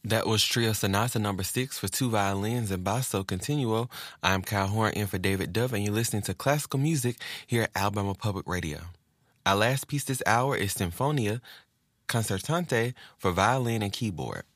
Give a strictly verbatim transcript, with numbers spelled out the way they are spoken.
That was Trio Sonata number six for two violins and basso continuo. I'm Kyle Horn in for David Dove, and you're listening to classical music here at Alabama Public Radio. Our last piece this hour is Sinfonia Concertante for violin and keyboard.